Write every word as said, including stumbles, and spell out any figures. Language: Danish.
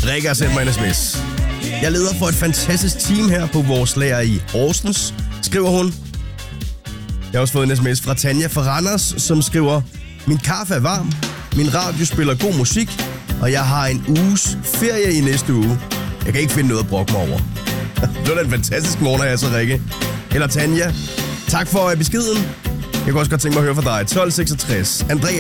Rikke har sendt mig en sms. Jeg leder for et fantastisk team her på vores lager i Horsens, skriver hun. Jeg har også fået en sms fra Tanja fra Randers, som skriver: Min kaffe er varm, min radio spiller god musik, og jeg har en uges ferie i næste uge. Jeg kan ikke finde noget at brokke mig over. Det var da en fantastisk morgen, altså, Rikke. Eller Tanja. Tak for beskeden. Jeg kunne også godt tænke mig at høre fra dig. tolv seksogtres. Andreas